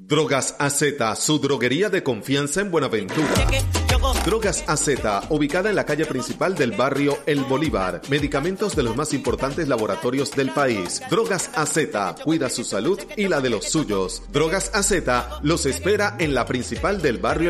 Drogas AZ, su droguería de confianza en Buenaventura. Drogas AZ, ubicada en la calle principal del barrio El Bolívar. Medicamentos de los más importantes laboratorios del país. Drogas AZ, cuida su salud y la de los suyos. Drogas AZ los espera en la principal del barrio